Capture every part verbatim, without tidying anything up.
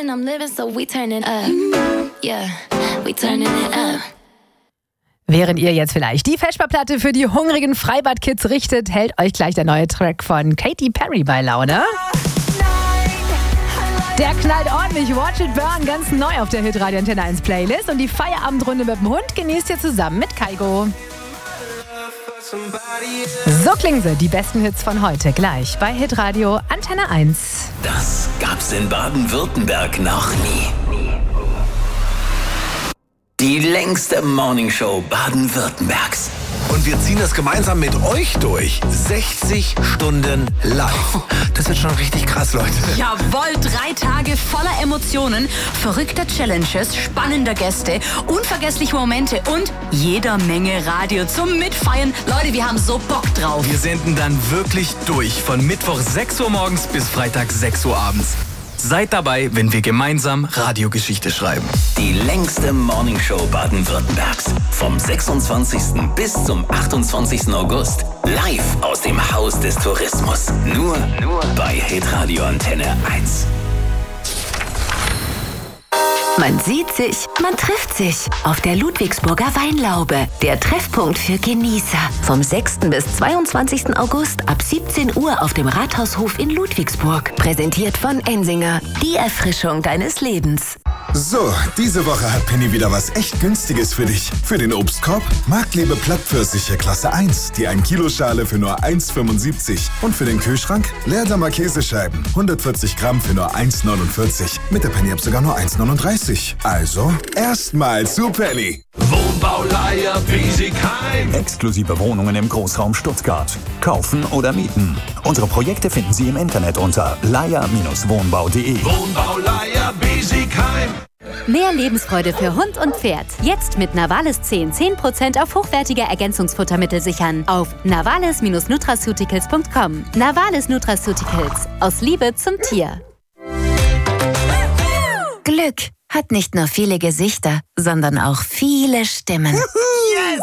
and I'm living, so we turning up. Yeah, we turning it up. Während ihr jetzt vielleicht die Vesperplatte für die hungrigen Freibad-Kids richtet, hält euch gleich der neue Track von Katy Perry bei Laune. Der knallt ordentlich, Watch It Burn, ganz neu auf der Hitradio Antenne eins Playlist. Und die Feierabendrunde mit dem Hund genießt ihr zusammen mit Kaigo. So klingen sie, die besten Hits von heute, gleich bei Hitradio Antenne eins. Das gab's in Baden-Württemberg noch nie. Die längste Morningshow Baden-Württembergs. Und wir ziehen das gemeinsam mit euch durch. sechzig Stunden live. Das wird schon richtig krass, Leute. Jawohl, drei Tage voller Emotionen, verrückter Challenges, spannender Gäste, unvergessliche Momente und jeder Menge Radio zum Mitfeiern. Leute, wir haben so Bock drauf. Wir senden dann wirklich durch von Mittwoch sechs Uhr morgens bis Freitag sechs Uhr abends. Seid dabei, wenn wir gemeinsam Radiogeschichte schreiben. Die längste Morningshow Baden-Württembergs. Vom sechsundzwanzigsten bis zum achtundzwanzigsten August. Live aus dem Haus des Tourismus. Nur, nur bei Hitradio Antenne eins. Man sieht sich, man trifft sich auf der Ludwigsburger Weinlaube, der Treffpunkt für Genießer. Vom sechsten bis zweiundzwanzigsten August ab siebzehn Uhr auf dem Rathaushof in Ludwigsburg. Präsentiert von Ensinger, die Erfrischung deines Lebens. So, diese Woche hat Penny wieder was echt Günstiges für dich. Für den Obstkorb Marktlebe Plattpfirsiche Klasse eins, die ein Kilo Schale für nur eins fünfundsiebzig. Und für den Kühlschrank Leerdammer Käsescheiben, hundertvierzig Gramm für nur eins neunundvierzig. Mit der Penny-App sogar nur eins neununddreißig. Also, erstmal zu Penny. Wohnbau Leier Biesigheim. Exklusive Wohnungen im Großraum Stuttgart. Kaufen oder mieten. Unsere Projekte finden Sie im Internet unter leier wohnbau punkt de. Wohnbau Leier Biesigheim. Mehr Lebensfreude für Hund und Pferd. Jetzt mit Navalis zehn, zehn Prozent auf hochwertige Ergänzungsfuttermittel sichern. Auf navalis nutraceuticals punkt com. Navalis Nutraceuticals. Aus Liebe zum Tier. Glück hat nicht nur viele Gesichter, sondern auch viele Stimmen. Yes!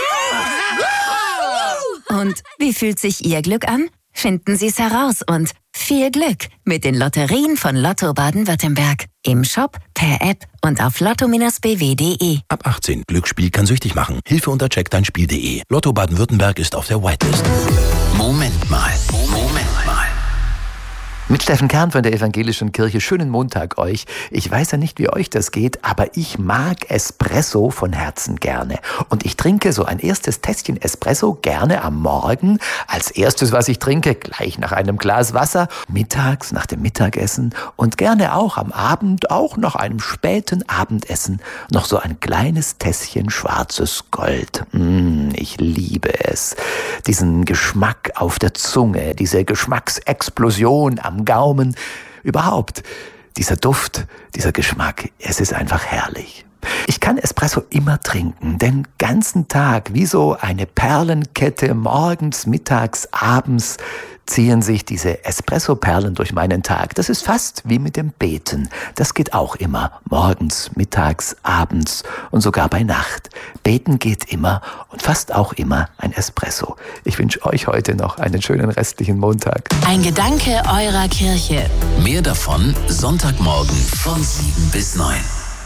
Und wie fühlt sich Ihr Glück an? Finden Sie es heraus und viel Glück mit den Lotterien von Lotto Baden-Württemberg. Im Shop, per App und auf lotto b w punkt de. Ab achtzehn. Glücksspiel kann süchtig machen. Hilfe unter check dein spiel punkt de. Lotto Baden-Württemberg ist auf der Whitelist. Moment mal, Moment mal. Mit Steffen Kern von der Evangelischen Kirche. Schönen Montag euch. Ich weiß ja nicht, wie euch das geht, aber ich mag Espresso von Herzen gerne. Und ich trinke so ein erstes Tässchen Espresso gerne am Morgen. Als erstes, was ich trinke, gleich nach einem Glas Wasser. Mittags, nach dem Mittagessen. Und gerne auch am Abend, auch nach einem späten Abendessen, noch so ein kleines Tässchen schwarzes Gold. Mmh, ich liebe es. Diesen Geschmack auf der Zunge, diese Geschmacksexplosion am Gaumen, überhaupt dieser Duft, dieser Geschmack, es ist einfach herrlich. Ich kann Espresso immer trinken, den ganzen Tag, wie so eine Perlenkette, morgens, mittags, abends ziehen sich diese Espresso-Perlen durch meinen Tag. Das ist fast wie mit dem Beten. Das geht auch immer, morgens, mittags, abends und sogar bei Nacht. Beten geht immer und fast auch immer ein Espresso. Ich wünsche euch heute noch einen schönen restlichen Montag. Ein Gedanke eurer Kirche. Mehr davon Sonntagmorgen von sieben bis neun.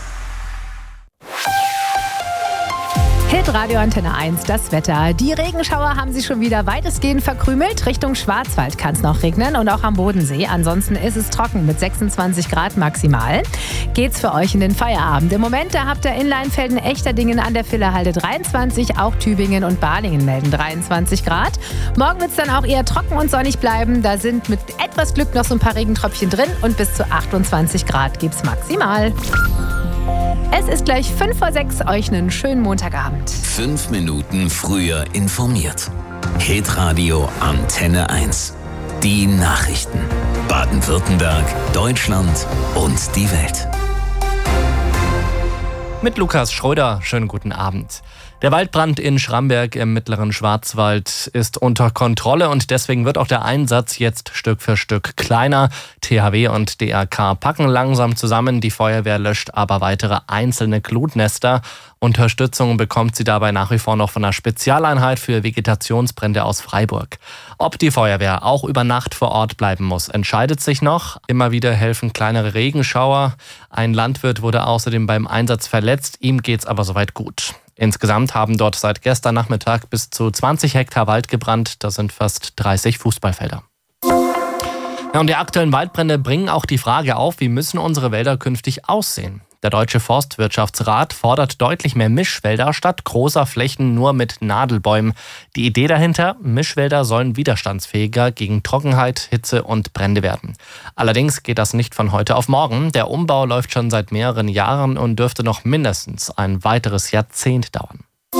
Hitradio Antenne eins, das Wetter. Die Regenschauer haben sich schon wieder weitestgehend verkrümelt. Richtung Schwarzwald kann es noch regnen und auch am Bodensee. Ansonsten ist es trocken mit sechsundzwanzig Grad maximal. Geht's für euch in den Feierabend. Im Moment, da habt ihr in Leinfelden, Echterdingen an der Villerhalde dreiundzwanzig. Auch Tübingen und Balingen melden dreiundzwanzig Grad. Morgen wird es dann auch eher trocken und sonnig bleiben. Da sind mit etwas Glück noch so ein paar Regentröpfchen drin. Und bis zu achtundzwanzig Grad gibt's maximal. Es ist gleich fünf vor sechs, euch einen schönen Montagabend. Fünf Minuten früher informiert. Hitradio Antenne eins. Die Nachrichten. Baden-Württemberg, Deutschland und die Welt. Mit Lukas Schröder, schönen guten Abend. Der Waldbrand in Schramberg im mittleren Schwarzwald ist unter Kontrolle und deswegen wird auch der Einsatz jetzt Stück für Stück kleiner. T H W und D R K packen langsam zusammen. Die Feuerwehr löscht aber weitere einzelne Glutnester. Unterstützung bekommt sie dabei nach wie vor noch von einer Spezialeinheit für Vegetationsbrände aus Freiburg. Ob die Feuerwehr auch über Nacht vor Ort bleiben muss, entscheidet sich noch. Immer wieder helfen kleinere Regenschauer. Ein Landwirt wurde außerdem beim Einsatz verletzt. Ihm geht's aber soweit gut. Insgesamt haben dort seit gestern Nachmittag bis zu zwanzig Hektar Wald gebrannt. Das sind fast dreißig Fußballfelder. Ja, und die aktuellen Waldbrände bringen auch die Frage auf, wie müssen unsere Wälder künftig aussehen? Der Deutsche Forstwirtschaftsrat fordert deutlich mehr Mischwälder statt großer Flächen nur mit Nadelbäumen. Die Idee dahinter, Mischwälder sollen widerstandsfähiger gegen Trockenheit, Hitze und Brände werden. Allerdings geht das nicht von heute auf morgen. Der Umbau läuft schon seit mehreren Jahren und dürfte noch mindestens ein weiteres Jahrzehnt dauern.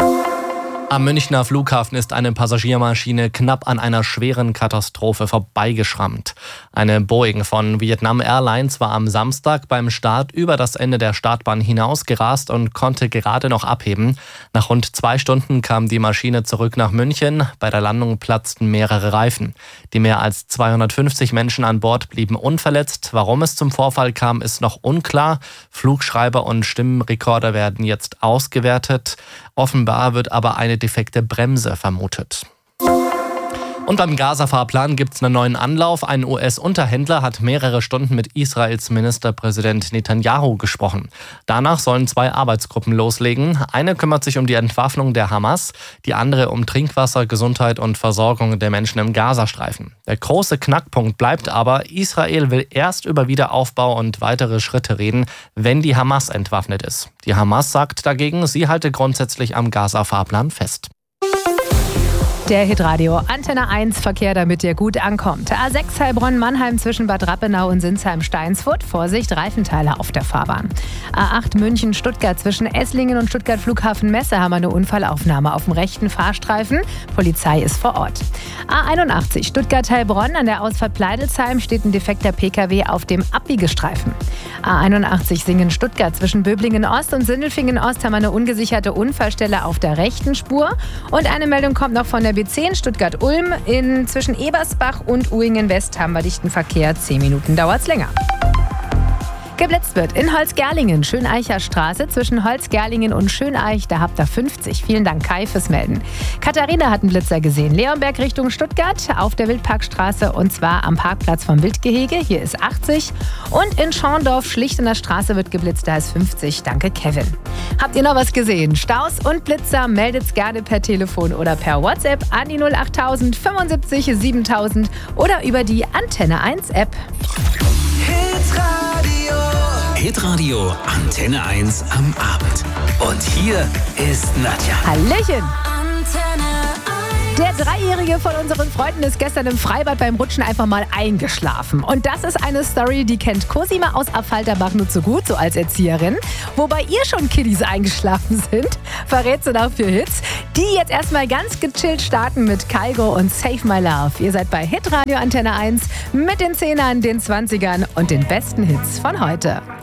Am Münchner Flughafen ist eine Passagiermaschine knapp an einer schweren Katastrophe vorbeigeschrammt. Eine Boeing von Vietnam Airlines war am Samstag beim Start über das Ende der Startbahn hinausgerast und konnte gerade noch abheben. Nach rund zwei Stunden kam die Maschine zurück nach München. Bei der Landung platzten mehrere Reifen. Die mehr als zweihundertfünfzig Menschen an Bord blieben unverletzt. Warum es zum Vorfall kam, ist noch unklar. Flugschreiber und Stimmenrekorder werden jetzt ausgewertet. Offenbar wird aber eine defekte Bremse vermutet. Und beim Gaza-Fahrplan gibt es einen neuen Anlauf. Ein U S-Unterhändler hat mehrere Stunden mit Israels Ministerpräsident Netanyahu gesprochen. Danach sollen zwei Arbeitsgruppen loslegen. Eine kümmert sich um die Entwaffnung der Hamas, die andere um Trinkwasser, Gesundheit und Versorgung der Menschen im Gazastreifen. Der große Knackpunkt bleibt aber, Israel will erst über Wiederaufbau und weitere Schritte reden, wenn die Hamas entwaffnet ist. Die Hamas sagt dagegen, sie halte grundsätzlich am Gaza-Fahrplan fest. Der Hitradio Antenne eins Verkehr, damit ihr gut ankommt. A sechs Heilbronn-Mannheim zwischen Bad Rappenau und Sinsheim-Steinsfurt. Vorsicht, Reifenteile auf der Fahrbahn. A acht München-Stuttgart zwischen Esslingen und Stuttgart-Flughafen-Messe haben wir eine Unfallaufnahme auf dem rechten Fahrstreifen. Polizei ist vor Ort. A einundachtzig Stuttgart-Heilbronn an der Ausfahrt Pleidelsheim steht ein defekter P K W auf dem Abbiegestreifen. A einundachtzig Singen-Stuttgart zwischen Böblingen-Ost und Sindelfingen-Ost haben wir eine ungesicherte Unfallstelle auf der rechten Spur. Und eine Meldung kommt noch von der B zehn Stuttgart-Ulm. In zwischen Ebersbach und Uingen-West haben wir dichten Verkehr. Zehn Minuten dauert es länger. Geblitzt wird in Holzgerlingen, Schöneicher Straße zwischen Holzgerlingen und Schöneich, da habt ihr fünfzig. Vielen Dank, Kai, fürs Melden. Katharina hat einen Blitzer gesehen. Leonberg Richtung Stuttgart auf der Wildparkstraße und zwar am Parkplatz vom Wildgehege. Hier ist achtzig. Und in Schorndorf, Schlichtener Straße wird geblitzt, da ist fünfzig. Danke, Kevin. Habt ihr noch was gesehen? Staus und Blitzer, meldet's gerne per Telefon oder per WhatsApp an die null achttausend fünfundsiebzig siebentausend oder über die Antenne eins App. Hitradio. Hitradio Antenne eins am Abend. Und hier ist Nadja. Hallöchen. Der Dreijährige von unseren Freunden ist gestern im Freibad beim Rutschen einfach mal eingeschlafen. Und das ist eine Story, die kennt Cosima aus Affalterbach nur zu gut, so als Erzieherin. Wobei ihr schon Kiddies eingeschlafen sind, verrät sie noch für Hits, die jetzt erstmal ganz gechillt starten mit Kygo und Save My Love. Ihr seid bei Hitradio Antenne eins mit den Zehnern, den Zwanzigern und den besten Hits von heute.